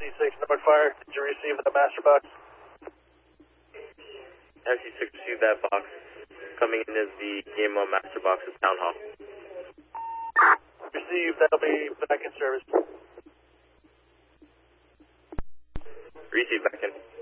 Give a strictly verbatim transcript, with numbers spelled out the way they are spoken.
six, Northfire. Did you receive the master box? Taxi six received that box. Coming in is the Game one master box at Town Hall. Received, that'll be back in service. Received back in.